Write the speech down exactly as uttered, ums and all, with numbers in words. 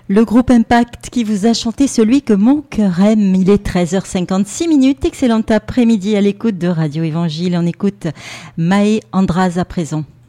Le groupe Impact qui vous a chanté celui que mon cœur aime. Il est treize heures cinquante-six minutes. Excellent après-midi à l'écoute de Radio Évangile. On écoute Maë Andraz à présent.